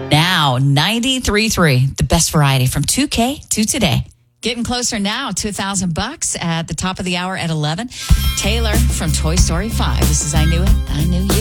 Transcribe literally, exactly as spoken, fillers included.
Now, ninety-three point three, the best variety from two K to today. Getting closer now to a thousand bucks at the top of the hour at eleven. Taylor from Toy Story five. This is I Knew It, I Knew You.